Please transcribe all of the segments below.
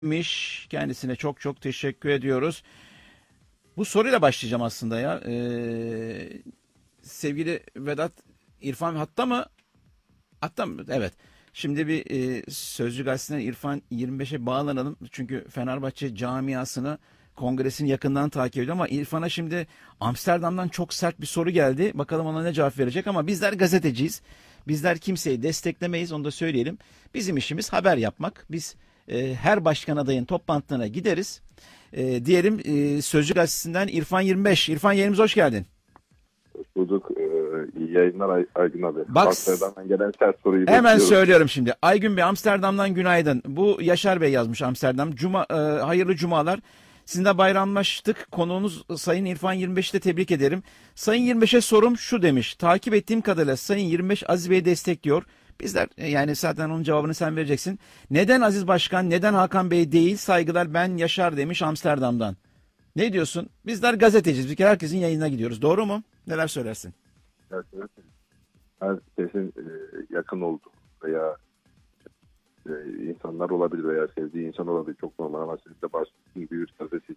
Kendisine çok çok teşekkür ediyoruz. Bu soruyla başlayacağım aslında ya. Sevgili Vedat, İrfan hatta mı? Hatta mı? Evet. Şimdi bir Sözcü Gazetesi'nden İrfan 25'e bağlanalım. Çünkü Fenerbahçe camiasını, kongresini yakından takip ediyor ama İrfan'a şimdi Amsterdam'dan çok sert bir soru geldi. Bakalım ona ne cevap verecek ama bizler gazeteciyiz. Bizler kimseyi desteklemeyiz, onu da söyleyelim. Bizim işimiz haber yapmak. Biz her başkan adayın toplantılarına gideriz. Diyelim Sözcü Gazetesi'nden İrfan 25. İrfan, yerimize hoş geldin. Hoş bulduk. İyi yayınlar Aygün abi. Bak, Amsterdam'dan gelen sert soruyu hemen bekliyorum. söylüyorum şimdi. Aygün Bey, Amsterdam'dan günaydın. Bu Yaşar Bey yazmış Amsterdam. Hayırlı cumalar. Sizinle bayramlaştık. Konuğunuz Sayın İrfan 25'i de tebrik ederim. Sayın 25'e sorum şu demiş. Takip ettiğim kadarıyla Sayın 25 Aziz Bey'i destekliyor. Bizler yani zaten onun cevabını sen vereceksin. Neden Aziz Başkan, neden Hakan Bey değil? Saygılar, ben Yaşar demiş Amsterdam'dan. Ne diyorsun? Bizler gazeteciyiz. Bir kere herkesin yayınına gidiyoruz. Doğru mu? Neler söylersin? Gerçekten herkesin yakın olduğu veya insanlar olabilir veya sevdiği insan olabilir. Çok normal ama siz de bahsettiğiniz gibi bir gazeteci.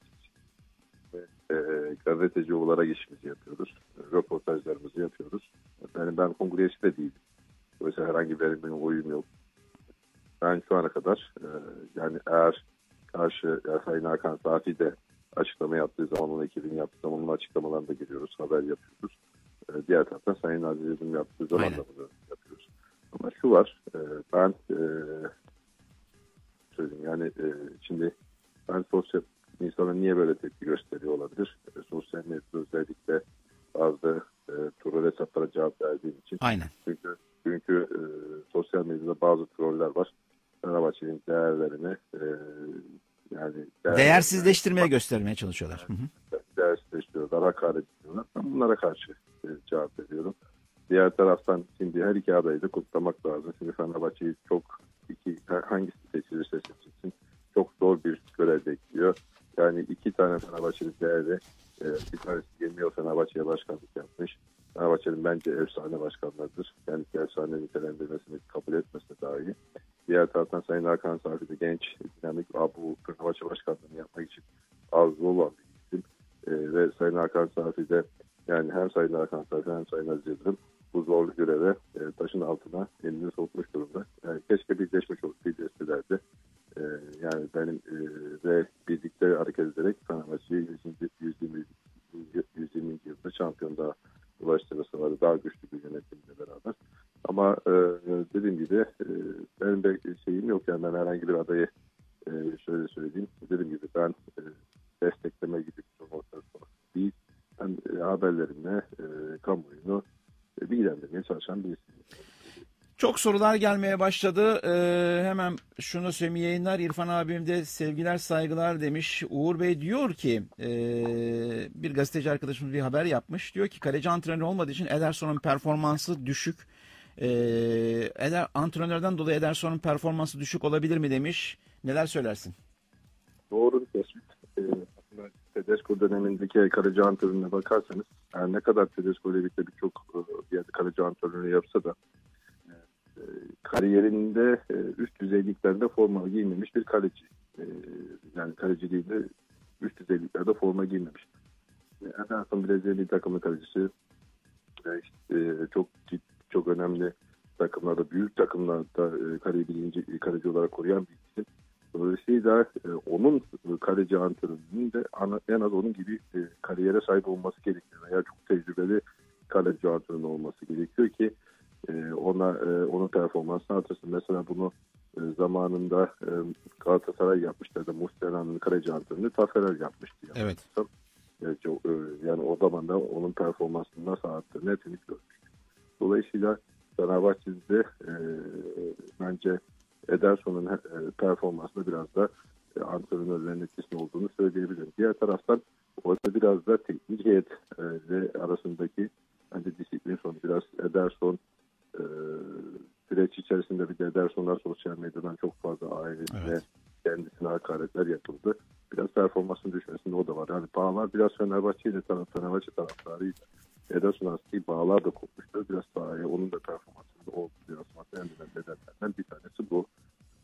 Gazeteci olarak işimizi yapıyoruz. Röportajlarımızı yapıyoruz. Yani ben kongresi de değilim. Dolayısıyla herhangi bir benim oyum yok. Ben şu ana kadar yani eğer Sayın Hakan Safi de açıklama yaptığı zaman, onun ekibinin yaptığı zaman onun açıklamalarını da giriyoruz, haber yapıyoruz. Diğer taraftan Sayın Aziz'in yaptığı zaman da bunu yapıyoruz. Ama şu var, ben söyleyeyim yani şimdi ben sosyal insana niye böyle tepki gösteriyor olabilir? Sosyal medyada özellikle bazı troll hesaplara cevap verdiğim için. Aynen. Çünkü sosyal medyada bazı troller var. Fenerbahçe'nin değerlerini yani Değersizleştirmeye göstermeye çalışıyorlar. Değersizleştiriyorlar, hakaret ediyorlar. Ben bunlara karşı cevap veriyorum. Diğer taraftan şimdi her iki adayı da kutlamak lazım. Şimdi Fenerbahçe'yi hangisi seçilirse seçilsin çok zor bir görev bekliyor. Yani iki tane Fenerbahçeli değerli, bir tanesi 20 yıl Fenerbahçe'ye başkanlık yapmış. Fenerbahçe'nin bence efsane başkanlarıdır. Kendisi efsane nitelendirmesini kabul etmesi daha iyi. Diğer taraftan Sayın Hakan Safi de genç, dinamik, bu Fenerbahçe başkanlığını yapmak için arzu olan bir isim. Ve Sayın Hakan Safi de yani hem Sayın Hakan Safi hem Sayın Aziz Yıldırım bu zorlu göreve taşın altına elini sokmuş durumda. Yani keşke birleşselerdi. Yani benim ve birlikte hareket ederek Fenerbahçe'yi 120. yılda şampiyonluğa ulaştırması daha güçlü bir yönetimle beraber. Ama dediğim gibi benim de şeyim yok yani ben herhangi bir adayı şöyle söyleyeyim. Dediğim gibi ben destekleme gibi bir durum ortaya değil. Ben haberlerimle kamuoyunu bilgilendirmeye çalışan birisiyim. Çok sorular gelmeye başladı. Hemen şunu söyleyeyim, yayınlar. İrfan abim de sevgiler saygılar demiş. Uğur Bey diyor ki bir gazeteci arkadaşımız bir haber yapmış. Diyor ki kaleci antrenör olmadığı için Ederson'un performansı düşük. Antrenörden dolayı Ederson'un performansı düşük olabilir mi demiş. Neler söylersin? Doğru bir tespit. Aslında Tedesco dönemindeki kaleci antrenörüne bakarsanız yani ne kadar Tedesco ile birlikte birçok kaleci antrenörü yapsa da kariyerinde üst düzeyliklerde forma giymemiş bir kaleci. Yani kaleciliğinde üst düzeyliklerde forma giymemiş. Ederson Brezilya takımı kalecisi. Çok önemli takımlarda, büyük takımlarda kaleci olarak koruyan bir isim. Dolayısıyla onun kaleci antrenörünün de en az onun gibi kariyere sahip olması gerekiyor. Veya çok tecrübeli kaleci antrenörü olması gerekiyor ki onun performansını artırsın. Mesela bunu zamanında Galatasaray yapmıştı da Muslera'nın kaleci antrenörü Taferel yapmıştı. Evet. Yani o zaman da onun performansını nasıl arttığını hepimiz görmüştük. Dolayısıyla Fenerbahçe'de bence Ederson'un performansında biraz da antrenörlerin etkisinin olduğunu söyleyebilirim. Diğer taraftan orada biraz da teknik heyet arasındaki bence disiplin sorunu. Biraz Ederson süreç içerisinde bir de Ederson'lar sosyal medyadan çok fazla ailesine kendisine hakaretler yapıldı. Biraz performansın düşmesinde o da var. Yani bağlar biraz Fenerbahçe taraftarıyla Ederson aslında bağlar da kopmuştu. Biraz sahaya onun da performansında olduğu yansıması en önemli nedenlerden bir tanesi bu.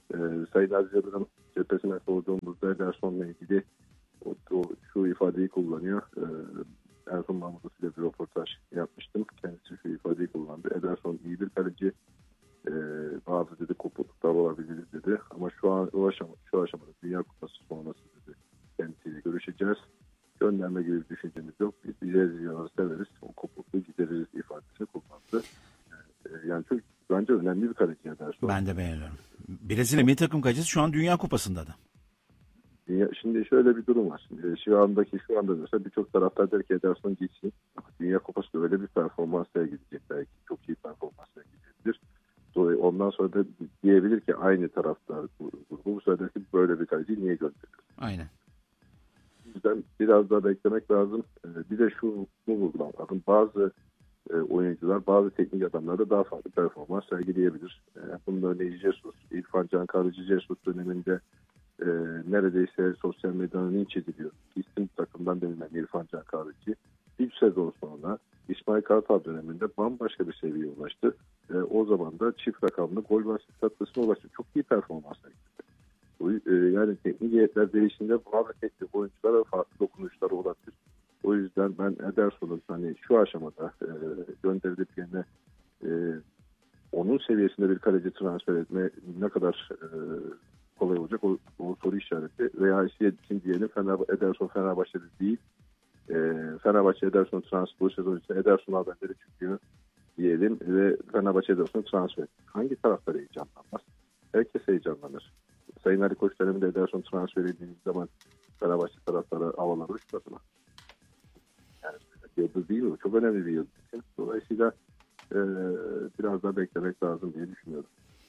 Sayın Aziz Yıldırım cephesine sorduğumuzda Ederson'la ilgili şu ifadeyi kullanıyor. Ersun Mahmudus ile bir röportaj yapmıştım. Kendisi şu ifadeyi kullandı. Ederson iyi bir kaleci. Bazı dedi kopukluklar olabilir dedi. Ama şu aşamada Dünya Kupası sonrası dedi kendisiyle görüşeceğiz. Gönderme gibi bir düşüncemiz yok. Biz izleyicileri severiz. O kopukluğu gideririz ifadesini kullandı. Yani çok bence önemli bir kaleci Ederson. Ben de beğeniyorum. Brezilya milli takım kalecisi şu an Dünya Kupası'nda da. Şimdi şöyle bir durum var. Şu anda mesela birçok taraftar der ki Ederson gitsin. Dünya Kupası'nda öyle bir performans sergileyecek. Belki çok iyi performans sergileyebilir. Ondan sonra da diyebilir ki aynı taraftar grubu bu sefer böyle bir kaleciyi niye gönderiyor? Aynen. O yüzden biraz daha beklemek lazım. Bir de şunu vurgulamak lazım. Bazı oyuncular, bazı teknik adamlar da daha farklı performans sergileyebilir. Bunun örneği Jesus, İrfan Can Kahveci Jesus döneminde neredeyse sosyal medyanın linç ediliyor. İsim takımdan denilen İrfan Can Kahveci 3 sezon sonra İsmail Kartal döneminde bambaşka bir seviyeye ulaştı. O zaman da çift rakamlı gol ve asist katkısına ulaştı. Çok iyi performans sergiledi. Yani teknik heyetler değiştiğinde bazı teknik oyunculara farklı dokunuşları olabilir. O yüzden ben Ederson'un hani şu aşamada gönderilip yerine onun seviyesinde bir kaleci transfer etme ne kadar kolay olacak o soru işareti. Veya şimdi diyelim Ederson Fenerbahçe'de değil. Fenerbahçe Ederson transfer bu sezon için Ederson haberleri çıkıyor diyelim ve Fenerbahçe Ederson transfer. Hangi taraftar heyecanlanmaz? Herkes heyecanlanır. Sayın Ali Koç döneminde Ederson transfer edildiği zaman Fenerbahçe taraftarı havalara uçmadı mı? Yani yıldız değil mi? Çok önemli bir yıldız. Dolayısıyla biraz daha beklemek lazım diye düşünüyorum.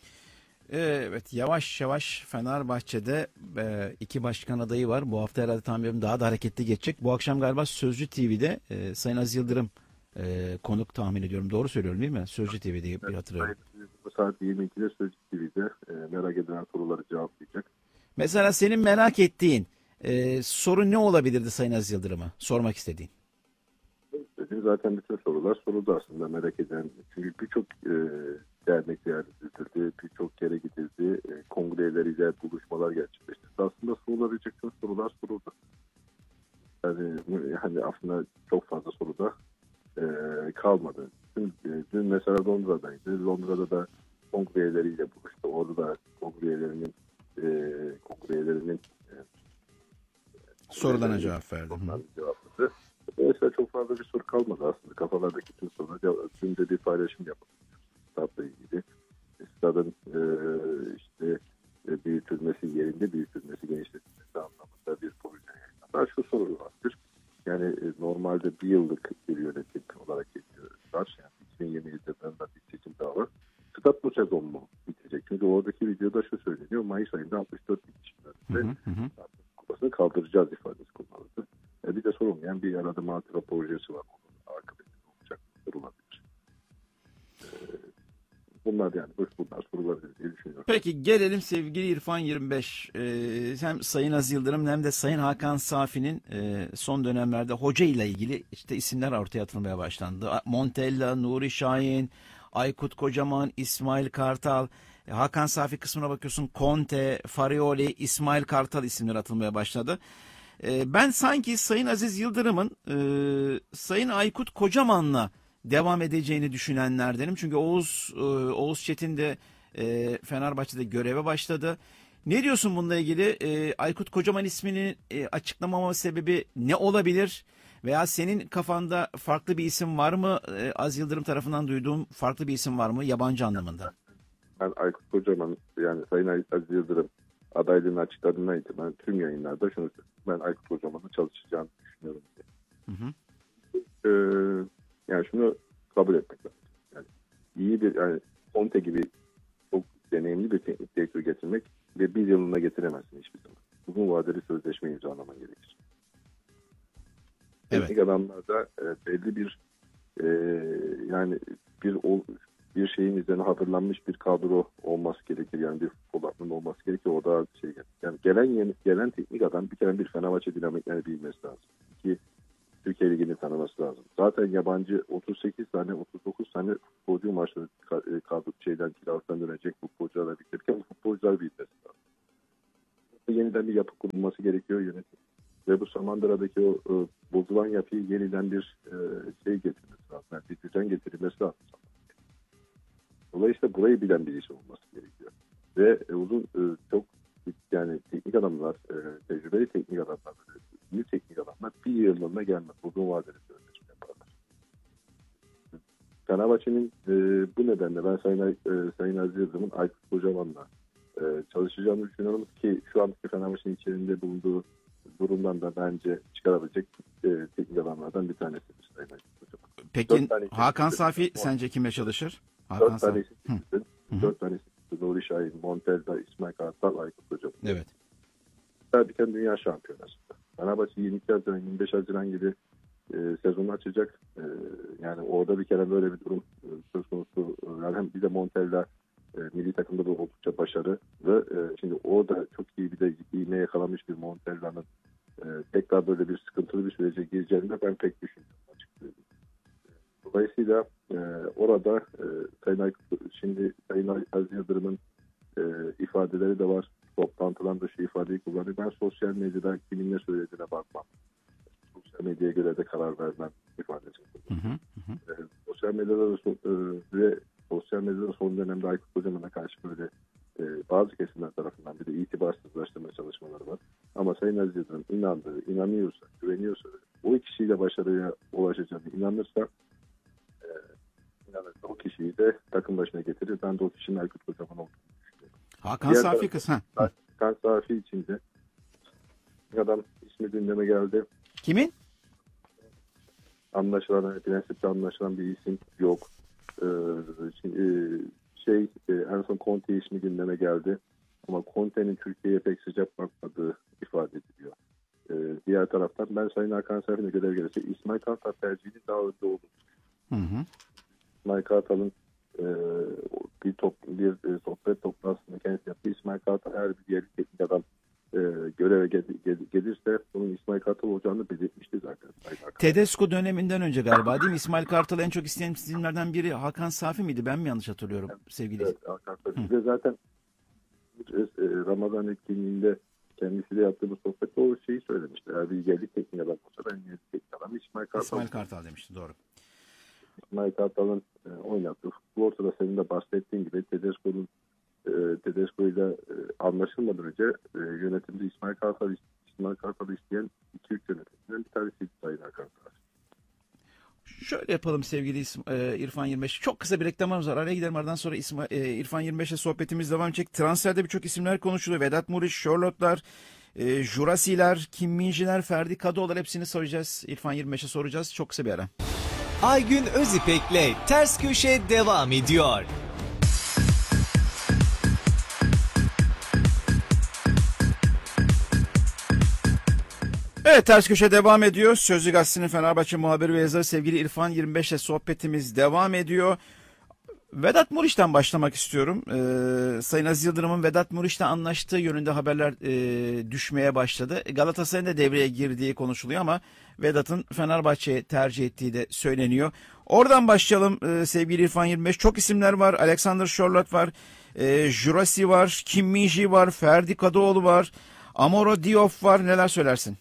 Evet, yavaş yavaş Fenerbahçe'de iki başkan adayı var. Bu hafta herhalde tahminim daha da hareketli geçecek. Bu akşam galiba Sözcü TV'de Sayın Aziz Yıldırım konuk tahmin ediyorum. Doğru söylüyorum değil mi? Sözcü TV'de bir hatırlıyorum. Bu saat 22'de Sözcü TV'de merak edilen soruları cevaplayacak. Mesela senin merak ettiğin soru ne olabilirdi Sayın Aziz Yıldırım'a? Sormak istediğin. Zaten bütün sorular soruldu aslında merak eden. Çünkü birçok dernek ziyaret edildi, birçok yere gidildi, kongreleriyle buluşmalar gerçekleşti. Aslında sorulabilecek tüm sorular soruldu. Yani aslında çok fazla soru da kalmadı. Dün mesela Londra'daydı. Londra'da da kongreleriyle buluştu. Orada da kongrelerinin Sorularına cevap verdi. Cevapladı. Dolayısıyla çok fazla bir soru kalmadı aslında. Kafalardaki tüm sorular dün de bir paylaşım yapıldı. Stadla ilgili. Stadın büyütülmesi, yerinde büyütülmesi, genişletilmesi anlamında bir proje yayınlandı. Şu soru vardır. Yani normalde bir yıllık bir yönetim olarak geçiyorlar. Yani 2027'de bir seçim daha var. Stad bu sezon mu bitecek? Çünkü oradaki videoda şu söyleniyor. Mayıs ayında 64 bin kişilerinde kupasını kaldıracağız ifadesi kullanıldı. Bir de sorulmayan bir aradım hatıra projesi var. Onun akıbeti olacak. Olabilir. Bunlar sorular diye düşünüyorum. Peki gelelim sevgili İrfan 25. Hem Sayın Aziz Yıldırım hem de Sayın Hakan Safi'nin son dönemlerde hoca ile ilgili işte isimler ortaya atılmaya başlandı. Montella, Nuri Şahin, Aykut Kocaman, İsmail Kartal. Hakan Safi kısmına bakıyorsun Conte, Farioli, İsmail Kartal isimler atılmaya başladı. Ben sanki Sayın Aziz Yıldırım'ın Sayın Aykut Kocaman'la devam edeceğini düşünenlerdenim. Çünkü Oğuz Çetin de Fenerbahçe'de göreve başladı. Ne diyorsun bununla ilgili? Aykut Kocaman ismini açıklamama sebebi ne olabilir? Veya senin kafanda farklı bir isim var mı? Aziz Yıldırım tarafından duyduğum farklı bir isim var mı? Yabancı anlamında. Ben Aykut Kocaman yani Sayın Aziz Yıldırım adaylığını açıkladığından itibaren tüm yayınlarda şunu söylüyorum. Ben Aykut Kocaman'ın çalışacağını düşünüyorum diye. Hı hı. Yani şunu kabul etmek lazım. Yani iyi bir Conte gibi çok deneyimli bir teknik direktör getirmek ve bir yılına getiremezsin hiçbir zaman. Uzun vadeli sözleşme imzalaman gerekir. Evet. Teknik adamlarda belli bir yani bir şeyin üzerine hazırlanmış bir kadro olması gerekir. Yani bir futbol aklının olması gerekir. O da yani gelen teknik adam bir kere bir Fenerbahçe dinamiklerini bilmesi lazım. İki Türkiye Ligi'ni tanıması lazım. Zaten yabancı 38 tane 39 tane futbolcu maçları kadro kiralıktan dönecek futbolcularla birlikte bu futbolcular bilmesi lazım. Yeniden bir yapı kurulması gerekiyor yönetim. Ve bu Samandıra'daki o bozulan yapıyı yeniden bir getirmesi lazım. Yani bir düzen getirilmesi lazım. Dolayısıyla burayı bilen birisi olması gerekiyor. Ve uzun çok yani teknik adamlar, tecrübeli teknik adamlar, ünlü teknik adamlar bir yıllarına gelmez. Uzun vadeli sözleşme yaparlar. Fenerbahçe'nin bu nedenle ben Sayın Aziz Yıldırım'ın Aykut Kocaman'la çalışacağını düşünüyorum ki şu anki Fenerbahçe'nin içerisinde bulunduğu durumdan da bence çıkarabilecek teknik adamlardan bir tanesi. Peki Hakan Safi sence kimle çalışır? Hakan 4 tanesi çıktı. 4 tanesi çıktı. Nuri Şahin, Montella, İsmail Kartal, Aykut Kocaman. Evet. Biten dünya şampiyonasında. Fenerbahçe 22 Haziran, 25 Haziran gibi sezonu açacak. Yani orada bir kere böyle bir durum söz konusu. Yani hem bir de Montella milli takımda da oldukça başarı ve şimdi orada çok iyi bir de iğne yakalamış bir Montella'nın tekrar böyle bir sıkıntılı bir sürece gireceğini de ben pek düşünmüyorum açıkçası. Dolayısıyla orada Sayın Aziz Yıldırım'ın ifadeleri de var. Toplantıdan da şu ifadeyi kullanıyor. Ben sosyal medyada kimin ne söylediğine bakmam. Sosyal medyaya göre de karar vermem ifadesi. Sosyal medyada ve sosyal medyada son dönemde Aykut Kocaman'a karşı böyle bazı kesimler tarafından bir de itibarsızlaştırma çalışmaları var. Ama Sayın Aziz Yıldırım inanıyorsa, güveniyorsa, o kişiyle başarıya ulaşacağını inanırsa o kişiyi de takım başına getirir. Ben de o kişinin Aykut Kocaman olduğunu düşünüyorum. Hakan Safi kısmı. Hakan Safi için de adam ismi gündeme geldi. Kimin? Prensipte anlaşılan bir isim yok. En son Conte ismi gündeme geldi. Ama Conte'nin Türkiye'ye pek sıcak bakmadığı ifade ediliyor. Diğer taraftan ben Sayın Hakan Safi'ne görev gelirse İsmail Kartal tercihinin daha önde olduğunu. İsmail Kartal'ın bir sohbet toplantısında kendisi yaptı. İsmail Kartal eğer bir diğer teknik adam göreve gelirse bunun İsmail Kartal olacağını belirtmişti zaten. Tedesco döneminden önce galiba değil mi? İsmail Kartal'ı en çok isteyen isimlerden biri Hakan Safi miydi? Ben mi yanlış hatırlıyorum sevgili? Evet, Hakan Safi. Ve zaten Ramazan etkinliğinde kendisiyle yaptığımız sohbette o şeyi söylemişti. Eğer bir yerli teknik adam olsa ben yerli teknik adam İsmail Kartal demişti, doğru. İsmail Kartal'ın oynattığı futbol ortada senin de bahsettiğin gibi Tedesco ile anlaşılmadan önce yönetimde İsmail Kartal'ı isteyen 2-3 yönetimden bir tanesiydi Sayın Hakan Safi. Şöyle yapalım sevgili İrfan 25. Çok kısa bir reklamımız var. Araya gidelim, aradan sonra İrfan 25'le sohbetimiz devam edecek. Transferde birçok isimler konuşuluyor. Vedat Muriç, Charlotte'lar, Jurasi'ler, Kim Min-ji'ler, Ferdi Kadıoğlu'lar, hepsini soracağız. İrfan 25'e soracağız. Çok kısa bir ara. Aygün Özipek'le Ters Köşe devam ediyor. Evet, Ters Köşe devam ediyor. Sözcü Gazetesi'nin Fenerbahçe muhabiri ve yazarı sevgili İrfan 25 ile sohbetimiz devam ediyor. Vedat Muriç'ten başlamak istiyorum. Sayın Aziz Yıldırım'ın Vedat Muriç'le anlaştığı yönünde haberler düşmeye başladı. Galatasaray'ın da devreye girdiği konuşuluyor ama Vedat'ın Fenerbahçe'ye tercih ettiği de söyleniyor. Oradan başlayalım sevgili İrfan 25. Çok isimler var. Alexander Charlotte var. Jurasi var. Kim Min-ji var. Ferdi Kadıoğlu var. Amaro Diop var. Neler söylersin?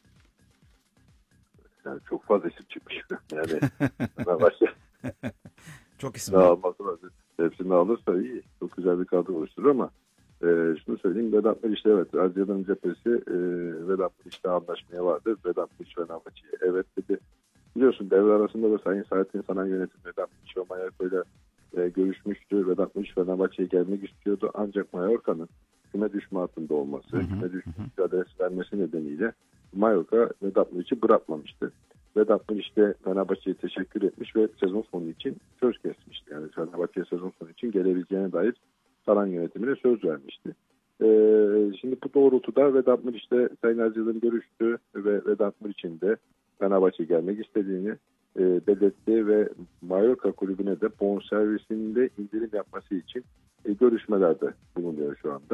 Yani çok fazla isim çıkmış. Yani Fenerbahçe çok isim var. Hepsini alırsa iyi. Çok güzel bir kadro oluşturur ama şunu söyleyeyim. Vedat Muriç'le evet. Aziz Yıldırım cephesi Vedat Muriç'le anlaşmaya vardı. Vedat Muriç Fenerbahçe'ye evet dedi. Biliyorsun devre arasında da Sayın Saadettin Sanan yönetim Vedat Muriç ve Mallorca'yla görüşmüştü. Vedat Muriç Fenerbahçe'ye gelmek istiyordu. Ancak Mallorca'nın küme düşme hattında olması, küme düşme mücadelesi vermesi nedeniyle Mallorca Vedat Muriç'i bırakmamıştı. Vedat Muriç de Fenerbahçe'ye teşekkür etmiş ve sezon sonu için söz kesmişti. Yani Fenerbahçe'ye sezon sonu için gelebileceğine dair Saran yönetimine söz vermişti. Şimdi bu doğrultuda Vedat Muriç'te Sayın Aziz Yıldırım görüştü ve Vedat Muriç'in de Fenerbahçe'ye gelmek istediğini belirtti ve Mallorca kulübüne de bonservisinde indirim yapması için görüşmelerde bulunuyor şu anda.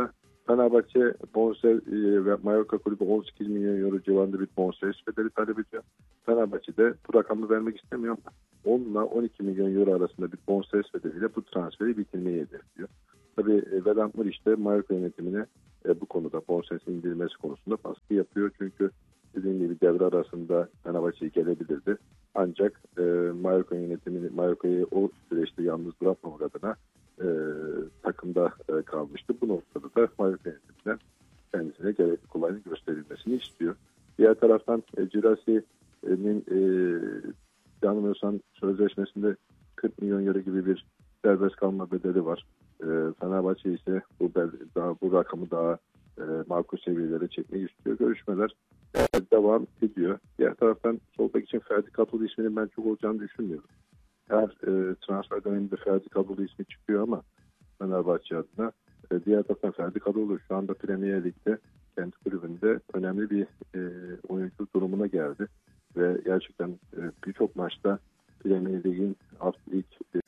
Fenerbahçe bonservis ve Mallorca kulübü 18 milyon euro civarında bir bonservis bedeli talep ediyor. Fenerbahçe de bu rakamı vermek istemiyor ama 10 ile 12 milyon euro arasında bir bonservis bedeliyle bu transferi bitirmeyi hedefliyor. Tabii Vedat Muriç de Mallorca yönetimine bu konuda bonservisin indirilmesi konusunda baskı yapıyor. Çünkü dediğim gibi devre arasında Fenerbahçe'ye gelebilirdi. Ancak Mallorca yönetimini, Mallorca'yı o süreçte yalnız bırakmamak adına takımda kalmıştı. Bu noktada da Mallorca yönetiminden kendisine gerekli kolaylık gösterilmesini istiyor. Diğer taraftan Girassi''nin yanılmıyorsam sözleşmesinde 40 milyon euro gibi bir serbest kalma bedeli var. Fenerbahçe ise bu rakamı daha makul seviyelere çekmeyi istiyor. Görüşmeler devam ediyor. Diğer taraftan sol bek için Ferdi Kadıoğlu isminin ben çok olacağını düşünmüyorum. Her transfer döneminde Ferdi Kadıoğlu ismi çıkıyor ama Fenerbahçe adına. Diğer taraftan Ferdi Kadıoğlu şu anda Premier Lig'de kendi kulübünde önemli bir oyuncu durumuna geldi. Ve gerçekten birçok maçta Premier Lig'in ilk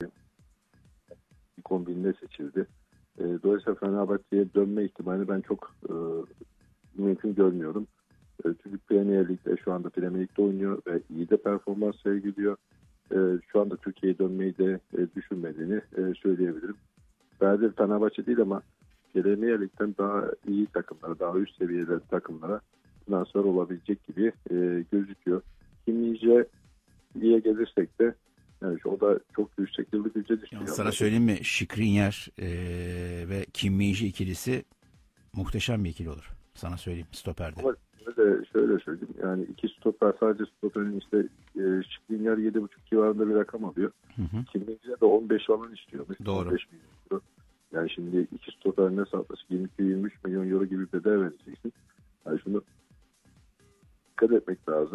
11'inde seçildi. Dolayısıyla Fenerbahçe'ye dönme ihtimalini ben çok mümkün görmüyorum. Çünkü Premier Lig'de şu anda Premier Lig'de oynuyor ve iyi de performans sergiliyor. Şu anda Türkiye'ye dönmeyi de düşünmediğini söyleyebilirim. Sadece Fenerbahçe değil ama Premier Lig'den daha iyi takımlara, daha üst seviyede takımlara transfer olabilecek gibi gözüküyor. Kim Min-jae'ye gelirsek de yani o da çok yüksek yıllık ücret istiyor. Sana söyleyeyim mi? Skriniar ve Kim Min-jae ikilisi muhteşem bir ikili olur. Sana söyleyeyim stoperde. Ama de şöyle söyleyeyim. Yani iki stoper, sadece stoperin işte Skriniar 7,5 civarında bir rakam alıyor. Kim Min-jae de 15 falan istiyormuş. Doğru. 15 milyon euro. Yani şimdi iki stoper ne satması 22-23 milyon euro gibi bir bedel vereceksin. Yani şunu dikkat etmek lazım.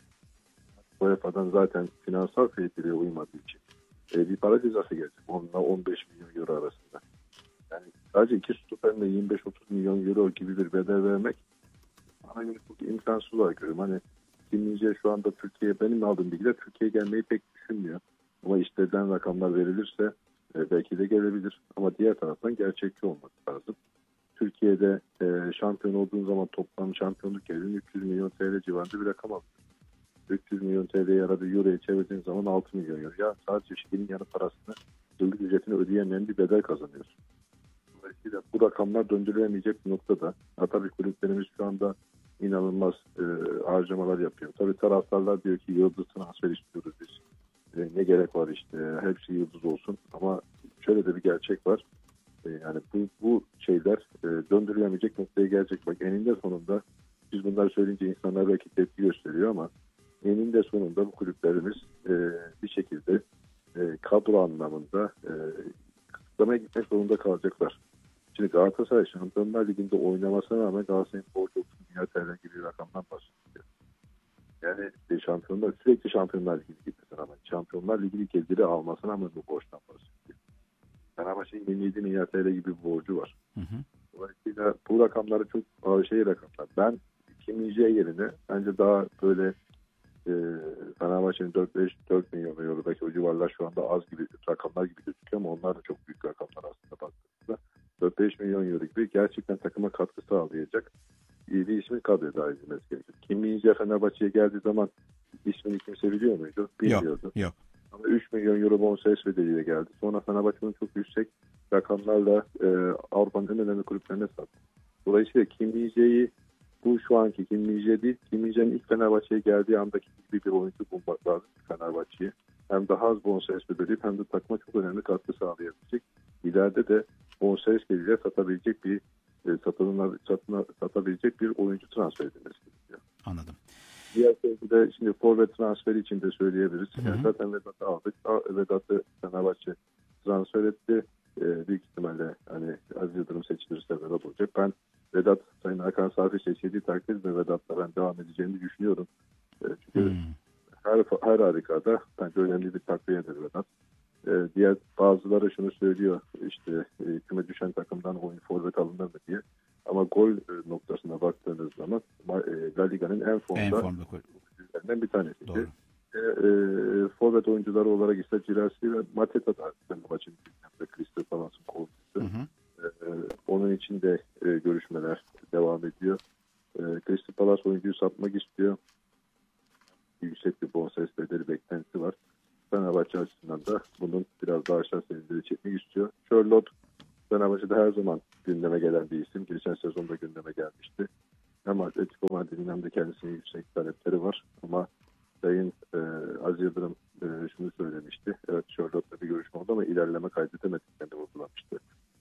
UEFA'dan zaten finansal kriterlere uymadığı için bir para cezası gelecek. Onunla 15 milyon euro arasında. Yani sadece iki stoperle 25-30 milyon euro gibi bir bedel vermek bana göre çok imkansız olarak görüyorum. Hani Kim Min-jae şu anda benim aldığım bilgiler Türkiye'ye gelmeyi pek düşünmüyor. Ama istediğin rakamlar verilirse belki de gelebilir. Ama diğer taraftan gerçekçi olmak lazım. Türkiye'de şampiyon olduğun zaman toplam şampiyonluk gelirinin 300 milyon TL civarında bir rakam alıyor. 300 milyon TL'ye yaradı Euro'ya çevirdiğin zaman 6 milyon euro. Ya sadece şirketin yanı parasını, yıllık ücretini ödeyemeyen bir bedel kazanıyorsun. Dolayısıyla bu rakamlar döndürülemeyecek bir noktada. Tabii kulüplerimiz şu anda inanılmaz harcamalar yapıyor. Tabii taraftarlar diyor ki yıldız transfer istiyoruz biz. Ne gerek var işte hepsi yıldız olsun. Ama şöyle de bir gerçek var. Yani bu şeyler döndürülemeyecek noktaya gelecek. Bak eninde sonunda biz bunları söyleyince insanlar belki tepki gösteriyor ama eninde sonunda bu kulüplerimiz bir şekilde kadro anlamında kısıtlamaya gitmek zorunda kalacaklar. Şimdi Galatasaray Şampiyonlar Ligi'nde oynamasına rağmen Galatasaray'ın borcu 30 milyar TL gibi bir rakamdan bahsediyor. Yani sürekli Şampiyonlar Ligi'ne gitmesine rağmen Şampiyonlar Ligi'ni geliri almasına rağmen bu borçtan bahsediyor. Fenerbahçe'nin 27 milyar TL gibi bir borcu var. Dolayısıyla bu rakamları çok rakamlar. Ben Kim Min-jae yerine bence daha böyle Fenerbahçe'nin 4 milyon eurodaki o civarlar şu anda az gibi rakamlar gibi gözüküyor ama onlar da çok büyük rakamlar aslında baktığımızda. 4-5 milyon euro gibi gerçekten takıma katkı sağlayacak bir ismin kadroya dahil edilmesi gerekiyor. Kim Min-jae Fenerbahçe'ye geldiği zaman ismini kimse biliyor muydu? Bilmiyordu. Yok. Ama 3 milyon euro bonservis bedeliyle geldi. Sonra Fenerbahçe'nin çok yüksek rakamlarla Avrupa'nın en önemli kulüplerine sattı. Dolayısıyla Kim Min-jae'yi bu şu anki Kim Min-jae değil, Kim Min-jae'nin ilk Fenerbahçe'ye geldiği andaki gibi bir oyuncu bulmak lazım Fenerbahçe'ye. Hem daha az bonservis bedeliyip hem de takıma çok önemli katkı sağlayabilecek. İleride de bonservis bedeliyle satabilecek bir satabilecek bir oyuncu transfer edilmesi gerekiyor. Anladım. Diğer de şimdi forvet transferi için de söyleyebiliriz. Yani zaten Vedat'ı aldık. Vedat'ı Fenerbahçe transfer etti. Büyük ihtimalle hani Aziz Yıldırım seçilirse Vedat olacak. Ben Vedat, Sayın Hakan Safi seçildiği takdirde Vedat'la ben devam edeceğini düşünüyorum. Çünkü her harikada bence önemli bir takviyedir Vedat. Diğer bazıları şunu söylüyor işte küme düşen takımdan oyun forvet alınır mı diye. Ama gol noktasına baktığınız zaman La Liga'nın en formda oyuncularından bir tanesiydi. Forvet oyuncuları olarak ise Girassi ve Mateta da maçın Crystal Palace'ın koltuğu. Onun için de görüşmeler devam ediyor. Crystal Palace oyuncuyu satmak istiyor. Yüksek bir bonservis bedeli beklentisi var. Fenerbahçe açısından da bunun biraz daha aşağı seviyelere çekmek istiyor. Charlotte Fenerbahçe'de her zaman gündeme gelen bir isim. Geçen sezonda gündeme gelmişti. Hem Atletico Madrid'in hem de kendisinin yüksek talepleri var. Ama Sayın Aziz Yıldırım şunu söylemişti. Evet, Charlotte'la bir görüşme oldu ama ilerleme kaydedemediklerini vurgulamıştı.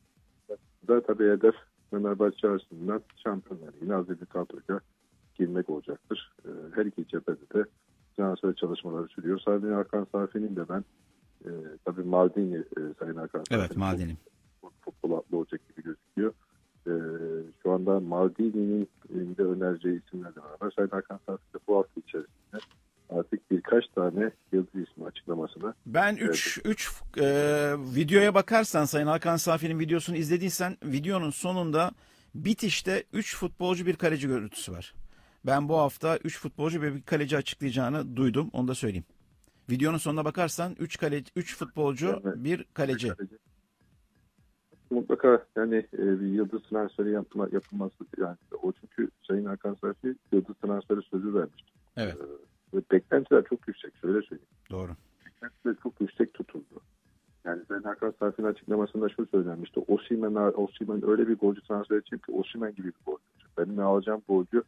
Da tabii hedef Fenerbahçe açısından Şampiyonlar Ligi'ne hazır bir kadroyla girmek olacaktır. Her iki cephede de transfer çalışmaları sürüyor. Sayın Hakan Safi'nin de ben tabii Maldini Sayın Hakan Safi'nin Evet, Maldini. futbol atlı olacak gibi gözüküyor. Şu anda Maldini'nin de önereceği isimlerle beraber Sayın Hakan Safi de bu hafta içerisinde artık birkaç tane yıldız ismi açıklamasına. Ben 3 videoya bakarsan, Sayın Hakan Safi'nin videosunu izlediysen, videonun sonunda bitişte 3 futbolcu bir kaleci görüntüsü var. Ben bu hafta 3 futbolcu ve bir kaleci açıklayacağını duydum. Onu da söyleyeyim. Videonun sonuna bakarsan 3 futbolcu, bir kaleci. Mutlaka yani bir yıldız transferi yapılması, yani o, çünkü Sayın Hakan Safi yıldız transferi sözü vermişti. Evet. Ve beklentiler çok yüksek, şöyle söyleyeyim. Doğru. Beklentiler çok yüksek tutuldu. Yani Sayın Hakan Safi'nin açıklamasında şu söylenmişti. Osimhen öyle bir golcü transfer edecek ki Osimhen gibi bir golcü olacak. Benim alacağım golcü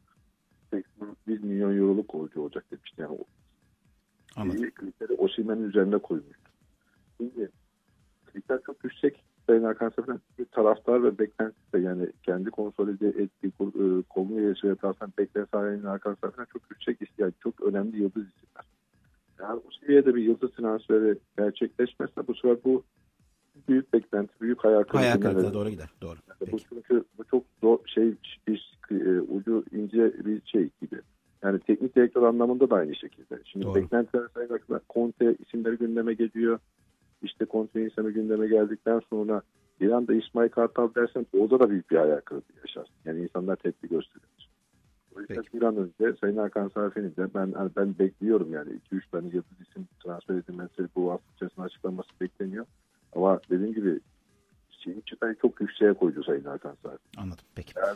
81 milyon euroluk golcü olacak demişti. Yani Anladım. kriteri Osimhen'in üzerine koymuştu. Şimdi kriter çok yüksek. Sayın Hakan Safi'nin bir taraftar ve beklentisi de, yani kendi konsolide ettiği kolunu yaşaya taraftan beklentisi Sayın Hakan Safi'nin çok yüksek, yani çok önemli yıldız isimler. Yani o seviyede bir yıldız transferi gerçekleşmezse bu sefer bu büyük beklenti, büyük hayal kırıklığına doğru gider. Doğru. Yani bu, çünkü bu çok zor ucu ince bir şey gibi. Yani teknik direktör anlamında da aynı şekilde. Şimdi doğru. beklentiler Sayın Hakan, Conte isimleri gündeme geliyor. İşte Conte'nin isimleri gündeme geldikten sonra bir anda İsmail Kartal dersen orada da büyük bir hayal kırıklığı yaşarsın. Yani insanlar tepki gösterir. O yüzden bir an önce Sayın Hakan Safi'nin de ben bekliyorum, yani 2-3 tane yıldız isim transfer edilmesi bu hafta içerisinde açıklanması bekleniyor. Ama dediğim gibi şeyin çıtayı çok yükseğe koydu Sayın Hakan Safi. Anladım. Peki. Eğer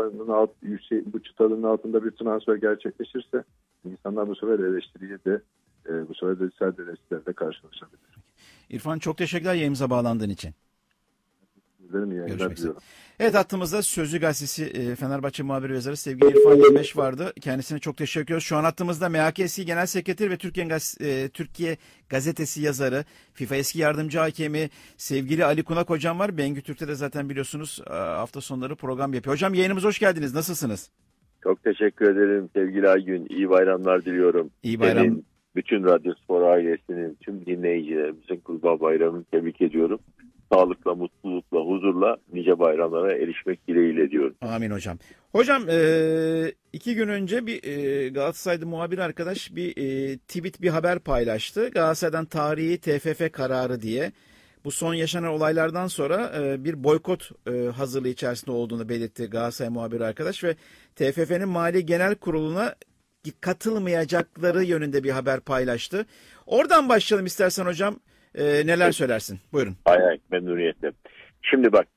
bu çıtanın altında bir transfer gerçekleşirse insanlar bu sefer eleştiriye de bu sefer de sert eleştirilerle karşılaşabilir. İrfan, çok teşekkürler yayınımıza bağlandığın için. Görüşmek üzere. Evet, hattımızda Sözcü Gazetesi Fenerbahçe muhabiri yazarı sevgili İrfan Yemeş vardı. Kendisine çok teşekkür ediyoruz. Şu an hattımızda MHKSİ Genel Sekreteri ve Türkiye Gazetesi yazarı, FIFA eski yardımcı hakemi sevgili Ali Kunak hocam var. Bengü Türk'te de zaten biliyorsunuz hafta sonları program yapıyor. Hocam, yayınımıza hoş geldiniz. Nasılsınız? Çok teşekkür ederim sevgili Aygün. İyi bayramlar diliyorum. İyi bayram. Senin, bütün Radyo Spor ailesinin, tüm dinleyicilerimizin Kurban Bayramı'nı tebrik ediyorum. Sağlıkla, mutlulukla, huzurla nice bayramlara erişmek dileğiyle diyorum. Amin hocam. Hocam 2 gün önce bir Galatasaray'da muhabir arkadaş bir tweet, bir haber paylaştı. Galatasaray'dan tarihi TFF kararı diye. Bu son yaşanan olaylardan sonra bir boykot hazırlığı içerisinde olduğunu belirtti Galatasaray muhabiri arkadaş ve TFF'nin Mali Genel Kurulu'na katılmayacakları yönünde bir haber paylaştı. Oradan başlayalım istersen hocam. Neler söylersin? Buyurun. Hay memnuniyetle. Şimdi bak,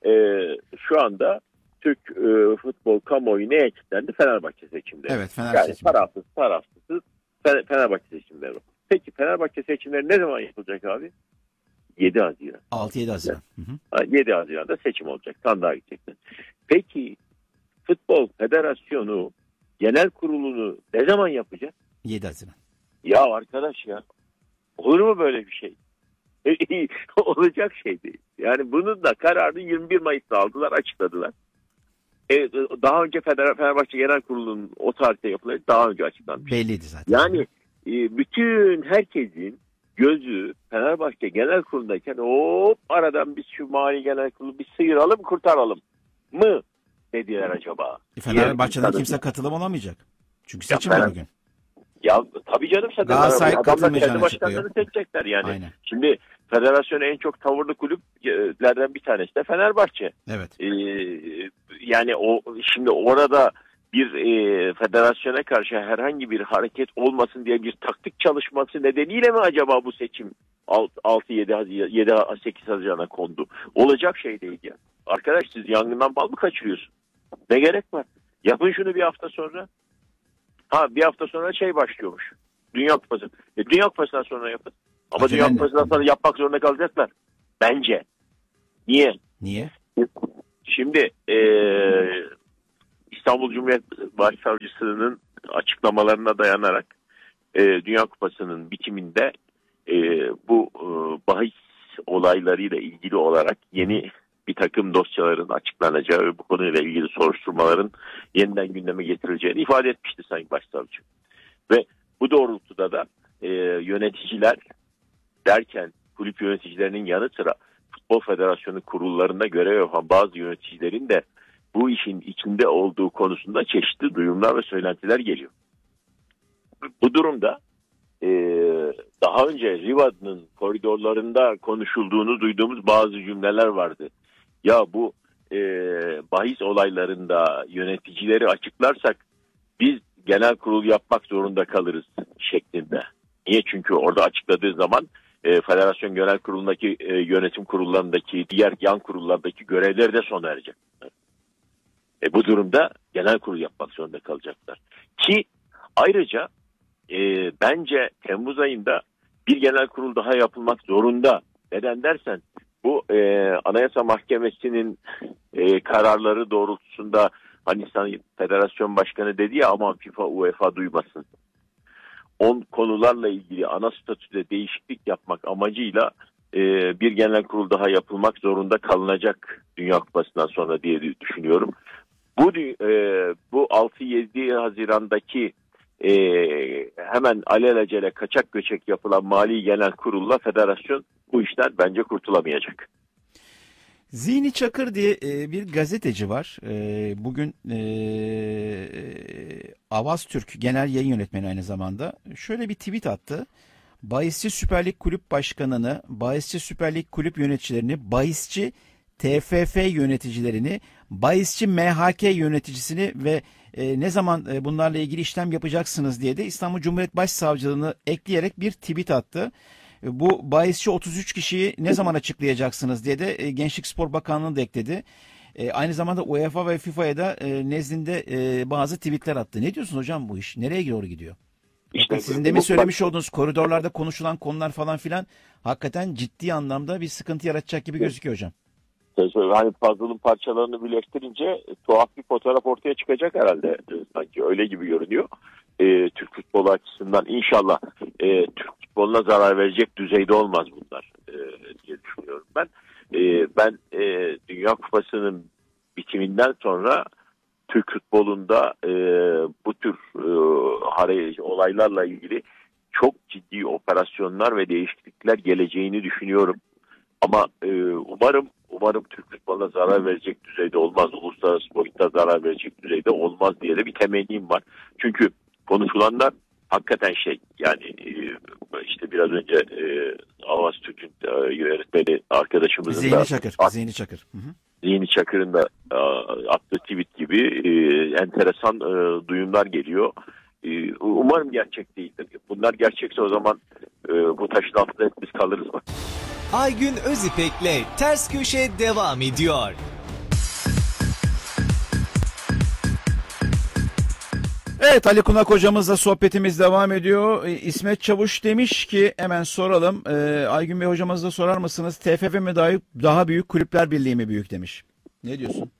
şu anda Türk futbol kamuoyu neye kilitlendi? Fenerbahçe seçimleri. Evet, Fenerbahçe seçimleri. Tarafsız Fenerbahçe seçimleri. Peki Fenerbahçe seçimleri ne zaman yapılacak abi? 7 Haziran. 6-7 Haziran. Evet. 7 Haziran'da seçim olacak. Sandığa gidecekler. Peki Futbol Federasyonu genel kurulunu ne zaman yapacak? 7 Haziran. Ya arkadaş ya. Olur mu böyle bir şey? Olacak şey değil. Yani bunun da kararını 21 Mayıs'ta aldılar, açıkladılar. Daha önce Fenerbahçe Genel Kurulu'nun o tarihte yapıları daha önce açıklanmış. Belliydi zaten. Yani bütün herkesin gözü Fenerbahçe Genel Kurulu'ndayken hop aradan biz şu Mali Genel Kurulu bir sıyıralım, kurtaralım mı dediler acaba? Fenerbahçe'den kimse katılım olamayacak. Çünkü seçim var bugün. Ya tabii canım, Galatasaray adamlar kendi katılmayacağını başkanlarını seçecekler yani. Aynen. Şimdi federasyona en çok tavırlı kulüplerden bir tanesi de Fenerbahçe. Evet. Yani şimdi orada bir federasyona karşı herhangi bir hareket olmasın diye bir taktik çalışması nedeniyle mi acaba bu seçim 6-7-8 Haziran'a kondu? Olacak şey değil ya. arkadaş siz yangından bal mı kaçırıyorsun? Ne gerek var? Yapın şunu bir hafta sonra. Bir hafta sonra başlıyormuş. Dünya Kupası. Dünya Kupası'ndan sonra yapın. Ama Acele Dünya ne? Kupası'ndan sonra yapmak zorunda kalacaklar. Bence. Niye? Niye? Şimdi İstanbul Cumhuriyet Başsavcısı'nın açıklamalarına dayanarak Dünya Kupası'nın bitiminde bu bahis olaylarıyla ilgili olarak yeni bir takım dosyaların açıklanacağı ve bu konuyla ilgili soruşturmaların yeniden gündeme getirileceğini ifade etmişti Sayın Başsavcı. Ve bu doğrultuda da yöneticiler derken kulüp yöneticilerinin yanı sıra Futbol Federasyonu kurullarında görev yapan bazı yöneticilerin de bu işin içinde olduğu konusunda çeşitli duyumlar ve söylentiler geliyor. Bu durumda daha önce Riva'nın koridorlarında konuşulduğunu duyduğumuz bazı cümleler vardı. Ya bu bahis olaylarında yöneticileri açıklarsak biz genel kurul yapmak zorunda kalırız şeklinde. Niye? Çünkü orada açıkladığı zaman Federasyon Genel Kurulu'ndaki yönetim kurullarındaki diğer yan kurullardaki görevleri de sona erecek. Bu durumda genel kurul yapmak zorunda kalacaklar. Ki ayrıca bence Temmuz ayında bir genel kurul daha yapılmak zorunda. Neden dersen bu Anayasa Mahkemesi'nin kararları doğrultusunda hani Federasyon Başkanı dedi ya aman FIFA UEFA duymasın. Konularla ilgili ana statüde değişiklik yapmak amacıyla bir genel kurul daha yapılmak zorunda kalınacak Dünya Kupası'ndan sonra diye düşünüyorum. Bu 6-7 Haziran'daki hemen alelacele kaçak göçek yapılan mali genel kurulla federasyon bu işten bence kurtulamayacak. Zihni Çakır diye bir gazeteci var. Bugün Avaz Türk Genel Yayın Yönetmeni aynı zamanda. Şöyle bir tweet attı. Bahisçi Süper Lig Kulüp Başkanı'nı, bahisçi Süper Lig Kulüp yöneticilerini, bahisçi TFF yöneticilerini, bahisçi MHK yöneticisini ve ne zaman bunlarla ilgili işlem yapacaksınız diye de İstanbul Cumhuriyet Başsavcılığını ekleyerek bir tweet attı. Bu bahisçi 33 kişiyi ne zaman açıklayacaksınız diye de Gençlik Spor Bakanlığı da ekledi. Aynı zamanda UEFA ve FIFA'ya da nezdinde bazı tweetler attı. Ne diyorsun hocam bu iş? Nereye doğru gidiyor? İşte Sizin demin söylemiş olduğunuz koridorlarda konuşulan konular falan filan hakikaten ciddi anlamda bir sıkıntı yaratacak gibi gözüküyor hocam. Hani puzzle'ın parçalarını birleştirince tuhaf bir fotoğraf ortaya çıkacak herhalde. Sanki öyle gibi görünüyor. Türk futbolu açısından inşallah Türk futboluna zarar verecek düzeyde olmaz bunlar diye düşünüyorum ben. Ben Dünya Kupası'nın bitiminden sonra Türk futbolunda bu tür olaylarla ilgili çok ciddi operasyonlar ve değişiklikler geleceğini düşünüyorum. Ama umarım Türk futboluna zarar verecek düzeyde olmaz. Uluslararası boyutta zarar verecek düzeyde olmaz diye de bir temennim var. Çünkü konuşulanlar hakikaten yani işte biraz önce Avaz Türk'ün yönetmeni arkadaşımızın Zihni da Çakır. Zihni Çakır. Hı hı. Zihni Çakır'ın da attığı tweet gibi enteresan duyumlar geliyor. Umarım gerçek değildir. Bunlar gerçekse o zaman bu taşın altında biz kalırız bak. Aygün Özipek'le Ters Köşe devam ediyor. Evet, Ali Kunak hocamızla sohbetimiz devam ediyor. İsmet Çavuş demiş ki hemen soralım. Aygün Bey hocamıza da sorar mısınız? TFF mi daha büyük, Kulüpler Birliği mi büyük demiş. Ne diyorsun?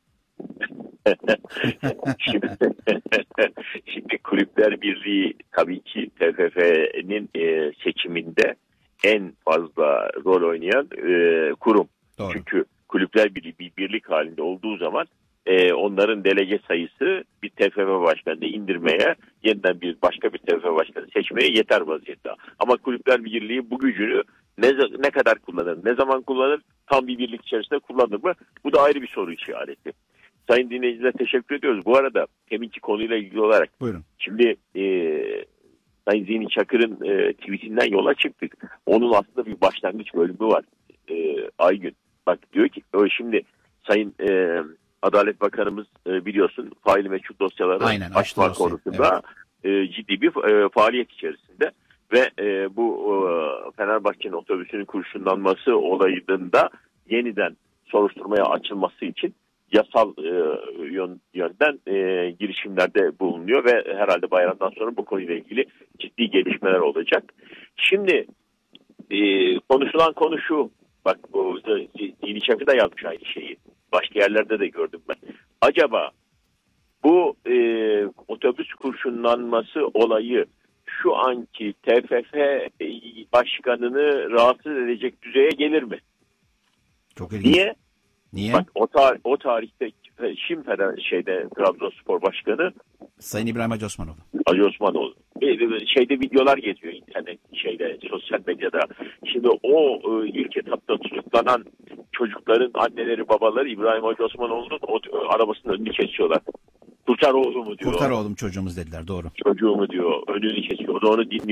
Şimdi Kulüpler Birliği tabii ki TFF'nin seçiminde en fazla rol oynayan kurum. Doğru. Çünkü Kulüpler Birliği bir birlik halinde olduğu zaman onların delege sayısı bir TFF başkanını indirmeye, yeniden başka bir TFF başkanı seçmeye yeter vaziyette. Ama Kulüpler Birliği bu gücünü ne kadar kullanır, ne zaman kullanır, tam bir birlik içerisinde kullanır mı? Bu da ayrı bir soru işareti. Sayın dinleyicilere teşekkür ediyoruz. Bu arada teminki konuyla ilgili olarak Buyurun. şimdi Sayın Zihni Çakır'ın tweetinden yola çıktık. Onun aslında bir başlangıç bölümü var. Aygün. Bak diyor ki şimdi Sayın Adalet Bakanımız biliyorsun faili meçhul dosyaları açma konusunda ciddi bir faaliyet içerisinde ve bu Fenerbahçe'nin otobüsünün kurşunlanması olayında yeniden soruşturmaya açılması için yasal yönden girişimlerde bulunuyor ve herhalde bayramdan sonra bu konuyla ilgili ciddi gelişmeler olacak. Şimdi konuşulan konu şu, bak bu Dini Şefi de yazmış aynı şeyi. Başka yerlerde de gördüm ben. Acaba bu otobüs kurşunlanması olayı şu anki TFF başkanını rahatsız edecek düzeye gelir mi? Çok ilginç. Niye? Bak o tarihte Trabzonspor Başkanı Sayın İbrahim Hacı Osmanoğlu. Ali Osmanoğlu. Videolar geziyor sosyal medyada. Şimdi o ilk etapta tutuklanan çocukların anneleri babaları İbrahim Hacı Osmanoğlu'nun arabasının önünü kesiyorlar. Kurtar oğlumu diyor. Kurtar oğlum çocuğumuz dediler, doğru. Çocuğumu diyor, önünü kesiyor. O da onu dinliyor.